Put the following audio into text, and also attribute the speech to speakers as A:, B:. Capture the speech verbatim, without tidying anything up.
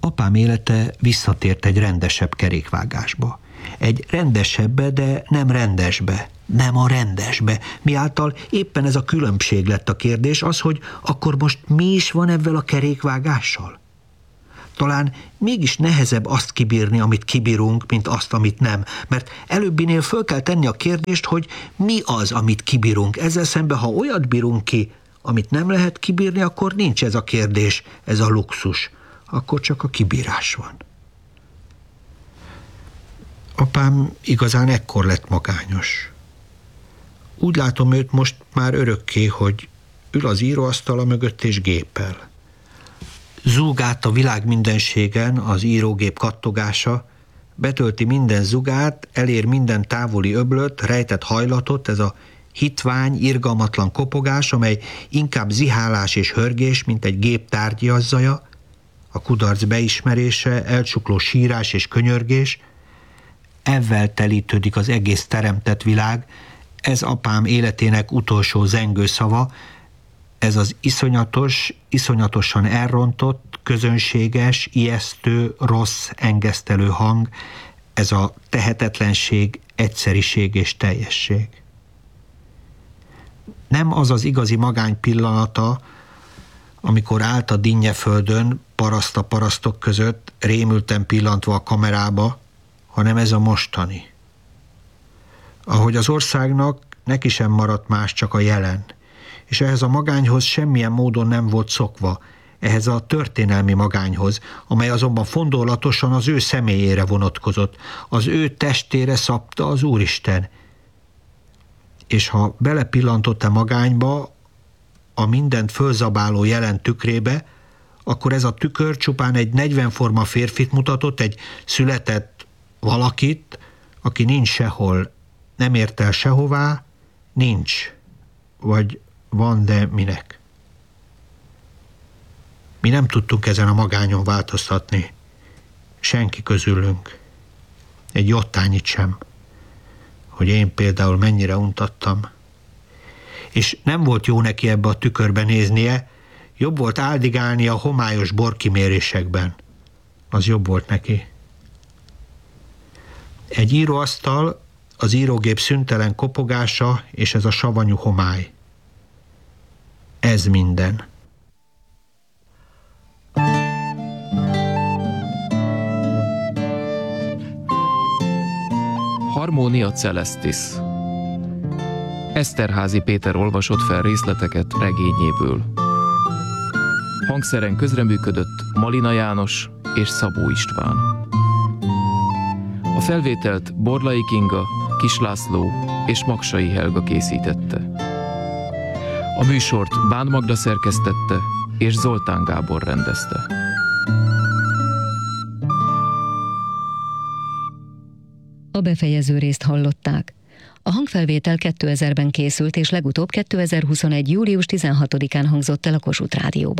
A: Apám élete visszatért egy rendesebb kerékvágásba. Egy rendesebbe, de nem rendesbe, nem a rendesbe. Miáltal éppen ez a különbség lett a kérdés, az, hogy akkor most mi is van ebben a kerékvágással? Talán mégis nehezebb azt kibírni, amit kibírunk, mint azt, amit nem. Mert előbbinél föl kell tenni a kérdést, hogy mi az, amit kibírunk. Ezzel szemben, ha olyat bírunk ki, amit nem lehet kibírni, akkor nincs ez a kérdés, ez a luxus. Akkor csak a kibírás van. Apám igazán ekkor lett magányos. Úgy látom őt most már örökké, hogy ül az íróasztala mögött és gépel. Zúg át a világ mindenségen az írógép kattogása, betölti minden zugát, elér minden távoli öblöt, rejtett hajlatot, ez a hitvány, irgalmatlan kopogás, amely inkább zihálás és hörgés, mint egy gép tárgyazzaja, a kudarc beismerése, elcsukló sírás és könyörgés. Ezzel telítődik az egész teremtett világ, ez apám életének utolsó zengő szava, ez az iszonyatos, iszonyatosan elrontott, közönséges, ijesztő, rossz, engesztelő hang, ez a tehetetlenség, egyszeriség és teljesség. Nem az az igazi magány pillanata, amikor állt a dinnyeföldön, paraszt a parasztok között, rémülten pillantva a kamerába, hanem ez a mostani. Ahogy az országnak neki sem maradt más, csak a jelen, és ehhez a magányhoz semmilyen módon nem volt szokva, ehhez a történelmi magányhoz, amely azonban fondorlatosan az ő személyére vonatkozott, az ő testére szabta az Úristen. És ha belepillantott a magányba, a mindent fölzabáló jelen tükrébe, akkor ez a tükör csupán egy negyvenforma férfit mutatott, egy született valakit, aki nincs sehol, nem ért el sehová, nincs, vagy van, de minek. Mi nem tudtunk ezen a magányon változtatni, senki közülünk, egy jottányit sem, hogy én például mennyire untattam. És nem volt jó neki ebbe a tükörbe néznie, jobb volt áldigálni a homályos borkimérésekben. Az jobb volt neki. Egy íróasztal, az írógép szüntelen kopogása és ez a savanyú homály. Ez minden.
B: Harmonia Celestis. Eszterházy Péter olvasott fel részleteket regényéből. Hangszeren közreműködött Malina János és Szabó István. A felvételt Borlai Kinga, Kis László és Magsai Helga készítette. A műsort Bán Magda szerkesztette és Zoltán Gábor rendezte.
C: A befejező részt hallották. A hangfelvétel kétezerben készült, és legutóbb kétezer-huszonegy. július tizenhatodikán hangzott el a Kossuth Rádióban.